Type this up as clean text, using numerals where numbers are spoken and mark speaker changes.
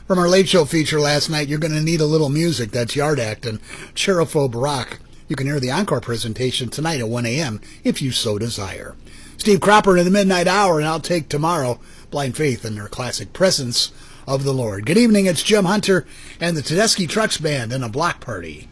Speaker 1: From our late show feature last night, you're going to need a little music. That's Yard Act and Cherophobe Rock. You can hear the encore presentation tonight at 1 a.m. if you so desire. Steve Cropper in the Midnight Hour, and I'll take tomorrow Blind Faith and their classic Presence of the Lord. Good evening, it's Jim Hunter and the Tedeschi Trucks Band and a block party.